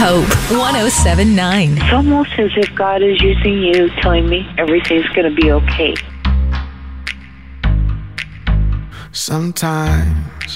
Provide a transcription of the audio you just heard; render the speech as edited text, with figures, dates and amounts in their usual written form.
Hope 107.9. It's almost as if God is using you, telling me everything's going to be okay. Sometimes